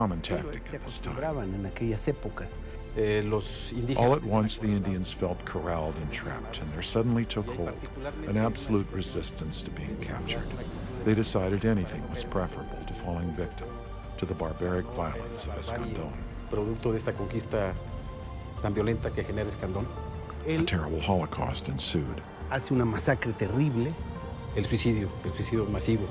common tactic Se at this time. acostumbraban en aquellas épocas. All at once, the Indians felt corralled and trapped, and there suddenly took hold an absolute resistance to being captured. They decided anything was preferable to falling victim to the barbaric violence of Escandón. Producto de esta conquista tan violenta que genera Escandón. A terrible Holocaust ensued. Hace una masacre terrible. El suicidio masivo.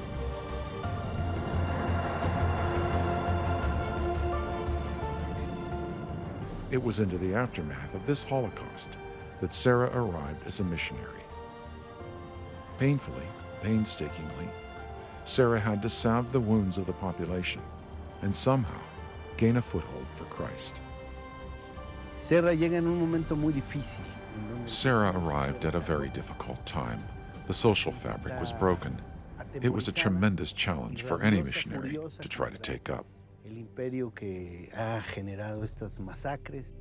It was into the aftermath of this Holocaust that Sarah arrived as a missionary. Painfully, painstakingly, Sarah had to salve the wounds of the population and somehow gain a foothold for Christ. Sarah llega en un momento muy difícil. Sarah arrived at a very difficult time. The social fabric was broken. It was a tremendous challenge for any missionary to try to take up. El imperio que ha generado estas masacres.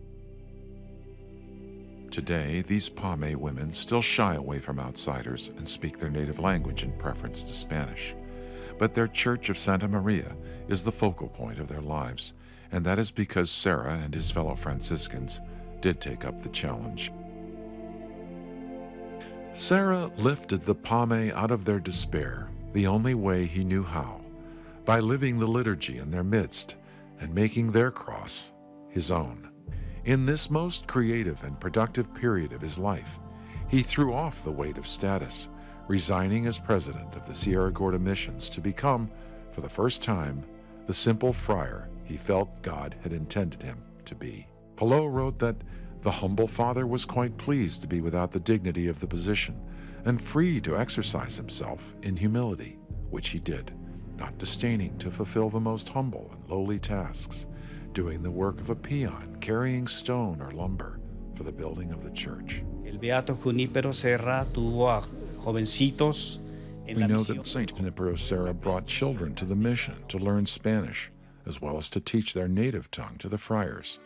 Today, these Pame women still shy away from outsiders and speak their native language in preference to Spanish. But their Church of Santa Maria is the focal point of their lives, and that is because Sarah and his fellow Franciscans did take up the challenge. Sarah lifted the Pame out of their despair the only way he knew how, by living the liturgy in their midst and making their cross his own. In this most creative and productive period of his life, he threw off the weight of status, resigning as president of the Sierra Gorda Missions to become, for the first time, the simple friar he felt God had intended him to be. Palou wrote that the humble father was quite pleased to be without the dignity of the position and free to exercise himself in humility, which he did, not disdaining to fulfill the most humble and lowly tasks, doing the work of a peon, carrying stone or lumber for the building of the church. El Beato Junípero Serra tuvo a jovencitos en We la know misión. that St. Junipero Serra brought children to the mission to learn Spanish, as well as to teach their native tongue to the friars.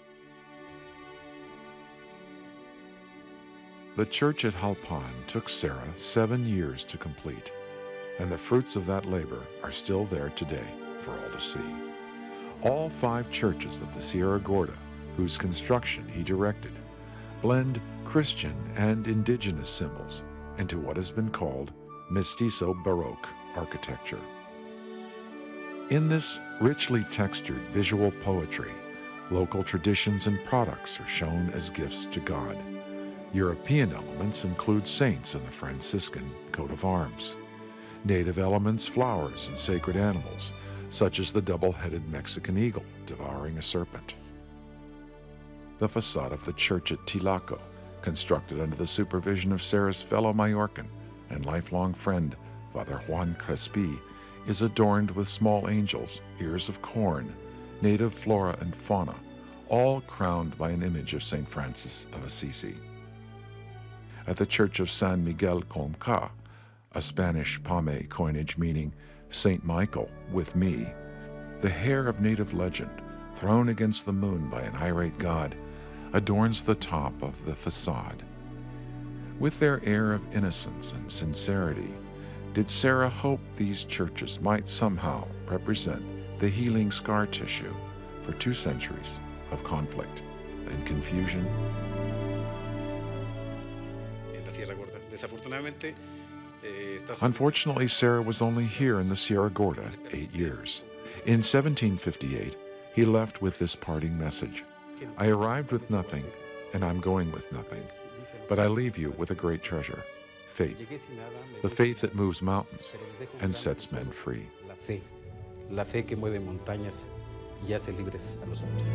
The church at Jalpan took Sarah 7 years to complete, and the fruits of that labor are still there today for all to see. All 5 churches of the Sierra Gorda, whose construction he directed, blend Christian and indigenous symbols into what has been called mestizo Baroque architecture. In this richly textured visual poetry, local traditions and products are shown as gifts to God. European elements include saints in the Franciscan coat of arms. Native elements, flowers, and sacred animals, such as the double-headed Mexican eagle devouring a serpent. The facade of the church at Tilaco, constructed under the supervision of Sarah's fellow Majorcan and lifelong friend, Father Juan Crespi, is adorned with small angels, ears of corn, native flora and fauna, all crowned by an image of St. Francis of Assisi. At the Church of San Miguel Conca, a Spanish Pame coinage meaning Saint Michael with me, the hair of native legend, thrown against the moon by an irate god, adorns the top of the facade. With their air of innocence and sincerity, did Sarah hope these churches might somehow represent the healing scar tissue for 2 centuries of conflict and confusion? En la Sierra Gorda. Desafortunadamente, Unfortunately, Sarah was only here in the Sierra Gorda 8 years. In 1758, he left with this parting message: I arrived with nothing, and I'm going with nothing, but I leave you with a great treasure, faith, the faith that moves mountains and sets men free. La fe que mueve montañas y hace libres a los hombres.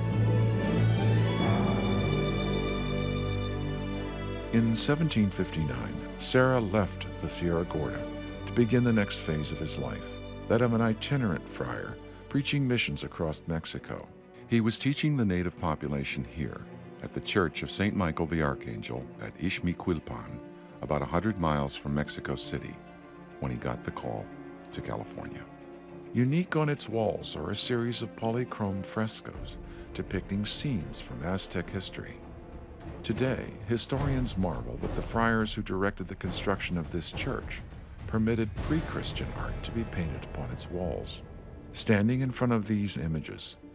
In 1759, Sarah left the Sierra Gorda to begin the next phase of his life, that of an itinerant friar preaching missions across Mexico. He was teaching the native population here at the Church of St. Michael the Archangel at Ixmiquilpan, about 100 miles from Mexico City, when he got the call to California. Unique on its walls are a series of polychrome frescoes depicting scenes from Aztec history. Today, historians marvel that the friars who directed the construction of this church permitted pre-Christian art to be painted upon its walls. Standing in front of these images